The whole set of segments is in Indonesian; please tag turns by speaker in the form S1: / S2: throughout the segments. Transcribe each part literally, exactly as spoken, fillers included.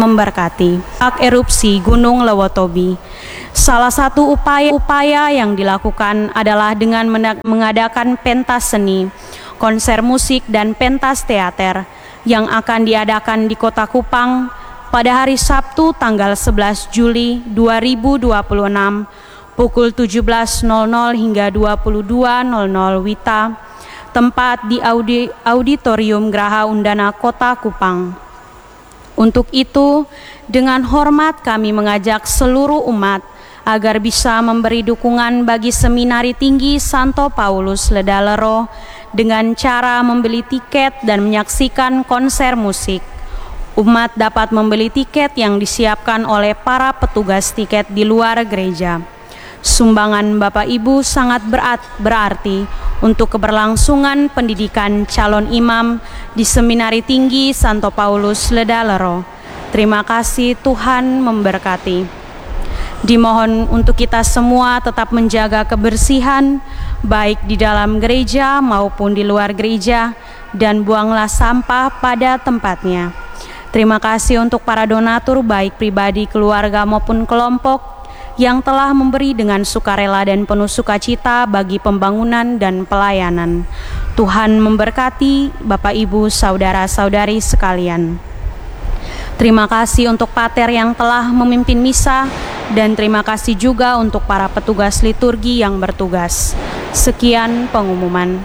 S1: memberkati. Erupsi Gunung Lewotobi. Salah satu upaya-upaya yang dilakukan adalah dengan mengadakan pentas seni, konser musik, dan pentas teater yang akan diadakan di Kota Kupang pada hari Sabtu tanggal sebelas Juli dua ribu dua puluh enam pukul tujuh belas nol nol hingga dua puluh dua nol nol W I T A, tempat di Audi, Auditorium Graha Undana Kota Kupang. Untuk itu, dengan hormat kami mengajak seluruh umat agar bisa memberi dukungan bagi Seminari Tinggi Santo Paulus Ledalero dengan cara membeli tiket dan menyaksikan konser musik. Umat dapat membeli tiket yang disiapkan oleh para petugas tiket di luar gereja. Sumbangan Bapak Ibu sangat berat, berarti untuk keberlangsungan pendidikan calon imam di Seminari Tinggi Santo Paulus Ledalero. Terima kasih, Tuhan memberkati. Dimohon untuk kita semua tetap menjaga kebersihan, baik di dalam gereja maupun di luar gereja, dan buanglah sampah pada tempatnya. Terima kasih untuk para donatur, baik pribadi, keluarga, maupun kelompok, yang telah memberi dengan sukarela dan penuh sukacita bagi pembangunan dan pelayanan. Tuhan memberkati Bapak, Ibu, saudara-saudari sekalian. Terima kasih untuk pater yang telah memimpin misa, dan terima kasih juga untuk para petugas liturgi yang bertugas. Sekian pengumuman.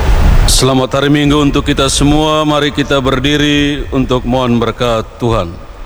S2: Selamat hari Minggu untuk kita semua. Mari kita berdiri untuk mohon berkat Tuhan.